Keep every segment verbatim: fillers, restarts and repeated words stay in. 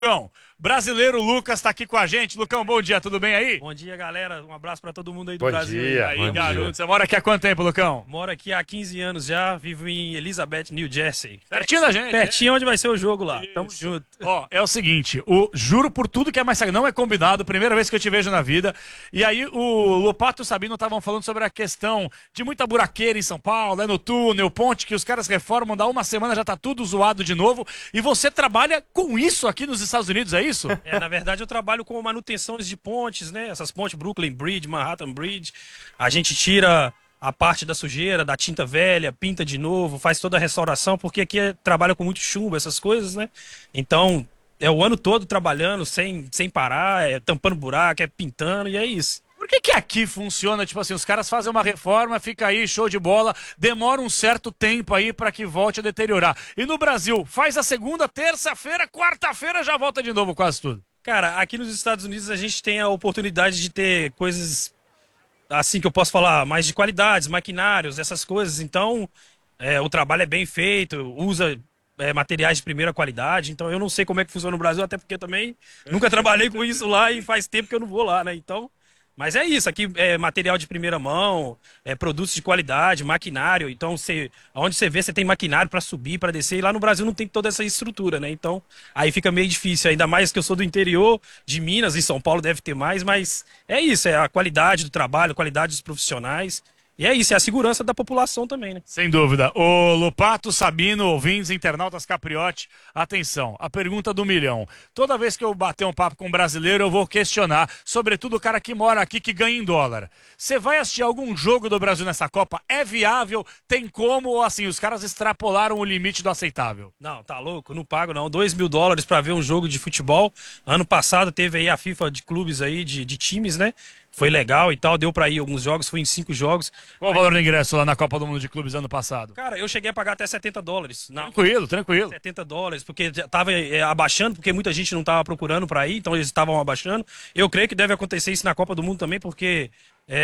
Lucão, brasileiro Lucas está aqui com a gente. Lucão, bom dia, tudo bem aí? Bom dia, galera. Um abraço para todo mundo aí do Bom Brasil. dia, Aí, bom garoto, dia. você mora aqui há quanto tempo, Lucão? Moro aqui há quinze anos já, vivo em Elizabeth, New Jersey. Pertinho da gente. Pertinho onde vai ser o jogo lá. Isso. Tamo junto. Ó, é o seguinte, o, juro por tudo que é mais sagrado, não é combinado, primeira vez que eu te vejo na vida. E aí o Lopato e o Sabino estavam falando sobre a questão de muita buraqueira em São Paulo, é no túnel, ponte, que os caras reformam, dá uma semana já tá tudo zoado de novo. E você trabalha com isso aqui nos Estados Unidos, é isso? É, na verdade, eu trabalho com manutenções de pontes, né? Essas pontes, Brooklyn Bridge, Manhattan Bridge. A gente tira a parte da sujeira, da tinta velha, pinta de novo, faz toda a restauração, porque aqui é, trabalha com muito chumbo, essas coisas, né? Então, é o ano todo trabalhando sem, sem parar, é tampando buraco, é pintando, e é isso. Por que que aqui funciona, tipo assim, os caras fazem uma reforma, fica aí, show de bola, demora um certo tempo aí pra que volte a deteriorar. E no Brasil, faz a segunda, terça-feira, quarta-feira já volta de novo quase tudo. Cara, aqui nos Estados Unidos a gente tem a oportunidade de ter coisas, assim que eu posso falar, mais de qualidades, maquinários, essas coisas. Então, é, o trabalho é bem feito, usa é, materiais de primeira qualidade. Então, eu não sei como é que funciona no Brasil, até porque também nunca trabalhei com isso lá e faz tempo que eu não vou lá, né? Então, mas é isso, aqui é material de primeira mão, é produtos de qualidade, maquinário. Então, você, onde você vê, você tem maquinário para subir, para descer. E lá no Brasil não tem toda essa estrutura, né? Então, aí fica meio difícil. Ainda mais que eu sou do interior de Minas, em São Paulo deve ter mais. Mas é isso, é a qualidade do trabalho, a qualidade dos profissionais. E é isso, é a segurança da população também, né? Sem dúvida. Ô Lopato, Sabino, ouvintes, internautas Capriotti, atenção, a pergunta do milhão. Toda vez que eu bater um papo com um brasileiro, eu vou questionar, sobretudo o cara que mora aqui, que ganha em dólar. Você vai assistir algum jogo do Brasil nessa Copa? É viável? Tem como? Ou assim, os caras extrapolaram o limite do aceitável? Não, tá louco, não pago não. Dois mil dólares pra ver um jogo de futebol. Ano passado teve aí a FIFA de clubes aí, de, de times, né? Foi legal e tal, deu pra ir alguns jogos, fui em cinco jogos. Qual o valor do ingresso lá na Copa do Mundo de Clubes ano passado? Cara, eu cheguei a pagar até setenta dólares. Não, Tranquilo, tranquilo. setenta dólares, porque já tava é, abaixando, porque muita gente não tava procurando pra ir, então eles estavam abaixando. Eu creio que deve acontecer isso na Copa do Mundo também, porque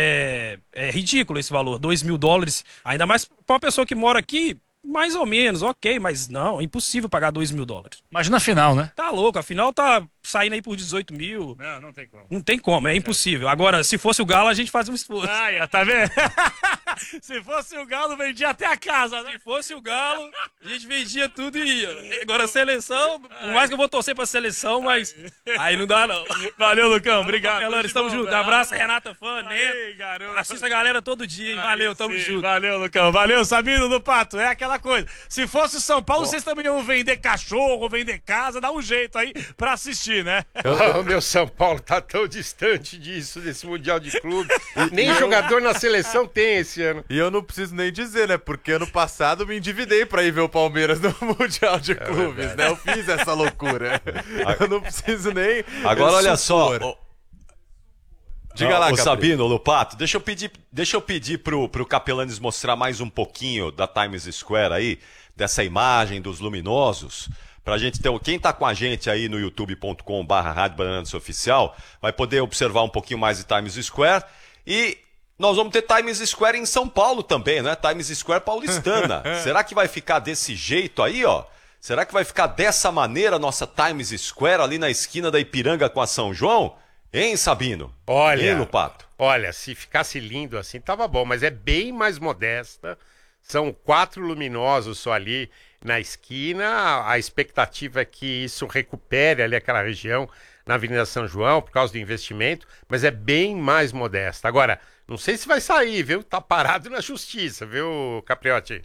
é, é ridículo esse valor, dois mil dólares. Ainda mais pra uma pessoa que mora aqui, mais ou menos, ok, mas não, é impossível pagar dois mil dólares. Imagina a final, né? Tá louco, afinal tá saindo aí por dezoito mil. Não, não tem como. Não tem como, é impossível. Agora, se fosse o Galo, a gente faz um esforço. Ai, tá vendo? Se fosse o Galo, vendia até a casa, né? Se fosse o Galo, a gente vendia tudo e ia. Agora a seleção, por mais que eu vou torcer pra seleção, mas aí não dá não. Valeu, Lucão, obrigado. Galera, estamos juntos. Abraço, Renata Fã, Neto. garoto. Assista a galera todo dia, hein? Valeu, tamo Sim, junto. Valeu, Lucão. Valeu, Sabino do Pato. É aquela coisa. Se fosse o São Paulo, vocês também iam vender cachorro, vender casa, dá um jeito aí pra assistir, né? O meu São Paulo tá tão distante disso, desse Mundial de Clube. Nem jogador na seleção tem esse ano. E eu não preciso nem dizer, né? Porque ano passado me endividei pra ir ver o Palmeiras no Mundial de Clubes, né? Eu fiz essa loucura. Eu não preciso nem... Agora olha só. supor. Ô, Diga ô, lá, ô, Capri. Sabino, Lopato, deixa eu pedir, deixa eu pedir pro, pro Capelanes mostrar mais um pouquinho da Times Square aí, dessa imagem dos luminosos, pra gente ter, quem tá com a gente aí no youtube ponto com barra Rádio Bandeirantes Oficial, vai poder observar um pouquinho mais de Times Square e nós vamos ter Times Square em São Paulo também, né? Times Square paulistana. Será que vai ficar desse jeito aí, ó? Será que vai ficar dessa maneira a nossa Times Square ali na esquina da Ipiranga com a São João? Hein, Sabino? Olha, Hein, Lopato? olha, se ficasse lindo assim, tava bom, mas é bem mais modesta. São quatro luminosos só ali na esquina. A expectativa é que isso recupere ali aquela região na Avenida São João por causa do investimento, mas é bem mais modesta. Agora, não sei se vai sair, viu? Tá parado na justiça, viu, Capriotti?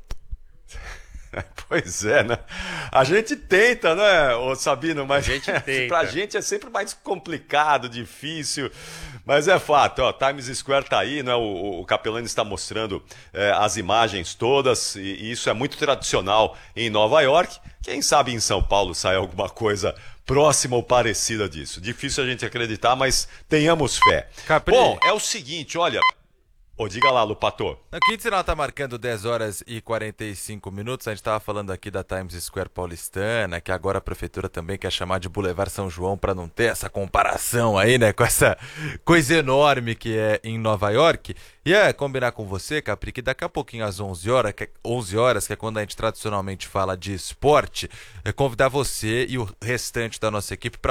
Pois é, né? A gente tenta, né, ô Sabino? Mas A gente tenta. pra gente é sempre mais complicado, difícil. Mas é fato, ó, Times Square tá aí, né? O, o Capelani está mostrando é, as imagens todas, e, e isso é muito tradicional em Nova York. Quem sabe em São Paulo sai alguma coisa próxima ou parecida disso. Difícil a gente acreditar, mas tenhamos fé. Capri. Bom, é o seguinte, olha. Ô, diga lá, Lupato. Aqui o sinal tá marcando dez horas e quarenta e cinco minutos. A gente tava falando aqui da Times Square paulistana, que agora a prefeitura também quer chamar de Boulevard São João para não ter essa comparação aí, né, com essa coisa enorme que é em Nova York. E é combinar com você, Capri, que daqui a pouquinho às onze horas, que é, onze horas, que é quando a gente tradicionalmente fala de esporte, é convidar você e o restante da nossa equipe para